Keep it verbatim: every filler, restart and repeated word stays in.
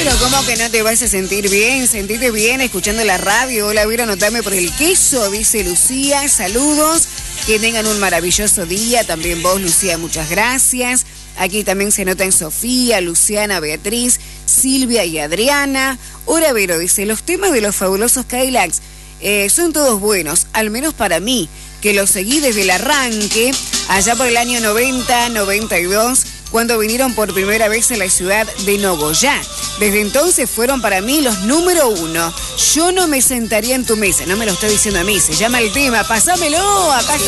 Claro, ¿cómo que no te vas a sentir bien? Sentite bien escuchando la radio. Hola, voy a anotarme por el queso, dice Lucía. Saludos, que tengan un maravilloso día. También vos, Lucía, muchas gracias. Aquí también se notan Sofía, Luciana, Beatriz, Silvia y Adriana. Hora Vero dice, los temas de los fabulosos Cadillacs eh, son todos buenos, al menos para mí, que los seguí desde el arranque, allá por el año noventa, noventa y dos, cuando vinieron por primera vez a la ciudad de Nogoyá. Desde entonces fueron para mí los número uno. Yo no me sentaría en tu mesa, no me lo estoy diciendo a mí, se llama el tema, pásamelo, acá está.